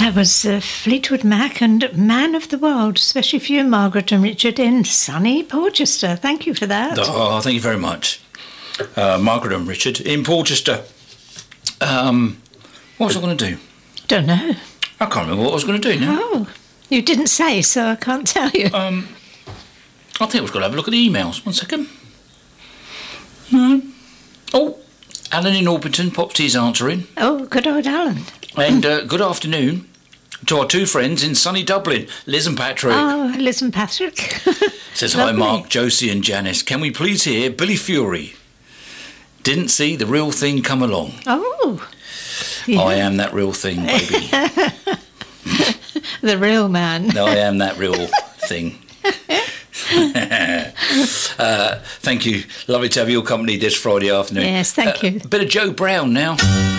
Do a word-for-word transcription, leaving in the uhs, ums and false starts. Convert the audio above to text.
That was uh, Fleetwood Mac and Man of the World, especially for you, Margaret and Richard, in sunny Porchester. Thank you for that. Oh, thank you very much. Uh, Margaret and Richard in Porchester. Um, what was I going to do? Don't know. I can't remember what I was going to do now. Oh, you didn't say, so I can't tell you. Um, I think I was going to have a look at the emails. One second. No. Oh, Alan in Orpington popped his answer in. Oh, good old Alan. And uh, good afternoon to our two friends in sunny Dublin, Liz and Patrick. Oh, Liz and Patrick. Says, hi, Lovely. Mark, Josie and Janice. Can we please hear Billy Fury? Didn't see the real thing come along. Oh. Yeah. I am that real thing, baby. The real man. I am that real thing. uh, thank you. Lovely to have your company this Friday afternoon. Yes, thank uh, you. A bit of Joe Brown now.